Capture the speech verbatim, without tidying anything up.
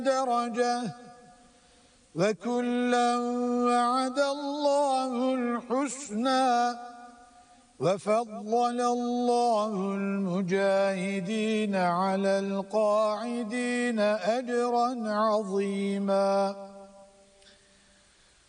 درجة وكلا وعد الله الحسنى وفضل الله المجاهدين على القاعدين أجرا عظيما.